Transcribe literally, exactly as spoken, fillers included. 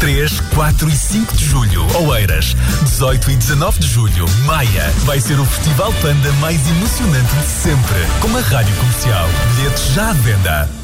três, quatro e cinco de julho, Oeiras. dezoito e dezanove de julho, Maia. Vai ser o Festival Panda mais emocionante de sempre, com a Rádio Comercial. Bilhetes já à venda.